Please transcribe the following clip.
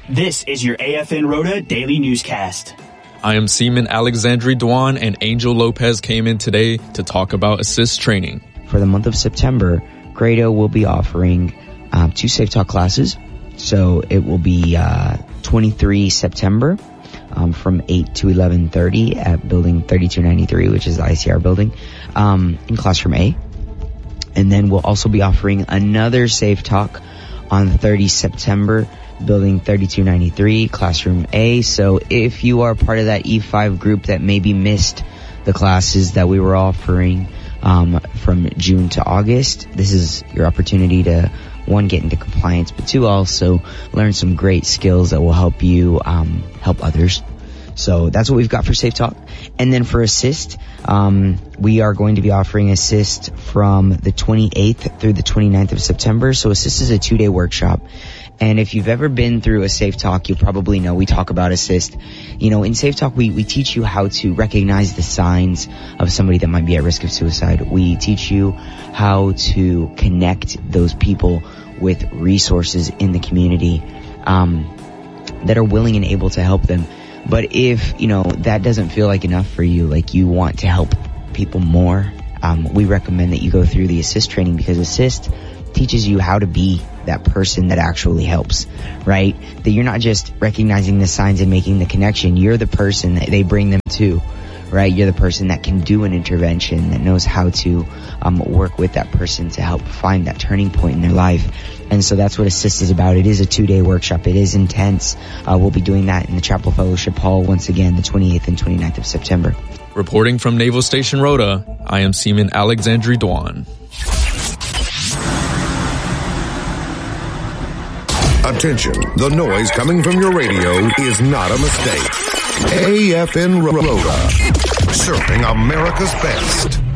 This is your AFN Rota Daily Newscast. I am Seaman Alexandre Dwan, and Angel Lopez came in today to talk about assist training. For the month of September, Grado will be offering 2 Safe Talk classes. So it will be 23 September from 8 to 11:30 at building 3293, which is the ICR building, in classroom A. And then we'll also be offering another Safe Talk on 30 September, building 3293, classroom A. So if you are part of that E5 group that maybe missed the classes that we were offering from June to August, this is your opportunity to, 1, get into compliance, but 2, also learn some great skills that will help you help others. So that's what we've got for Safe Talk. And then for Assist, we are going to be offering Assist from the 28th through the 29th of September. So Assist is a 2-day workshop. And if you've ever been through a Safe Talk, you probably know we talk about Assist. You know, in Safe Talk, we teach you how to recognize the signs of somebody that might be at risk of suicide. We teach you how to connect those people with resources in the community that are willing and able to help them. But if, you know, that doesn't feel like enough for you, like you want to help people more, we recommend that you go through the Assist training, because Assist teaches you how to be that person that actually helps, right? That you're not just recognizing the signs and making the connection. You're the person that they bring them to, right? You're the person that can do an intervention, that knows how to work with that person to help find that turning point in their life. And so that's what Assist is about. It is a 2-day workshop. It is intense. We'll be doing that in the Chapel Fellowship Hall once again, the 28th and 29th of September. Reporting from Naval Station Rota, I am Seaman Alexandre Dwan. Attention, the noise coming from your radio is not a mistake. AFN Rota, serving America's best.